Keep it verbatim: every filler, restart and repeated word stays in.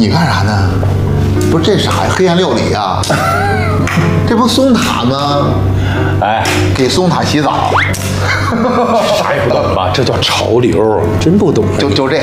你干啥呢？不是这啥呀？黑暗料理呀？这不松塔吗？ 哎， 给松塔洗澡， 啥也不懂吧？这叫潮流，真不懂。 就就这。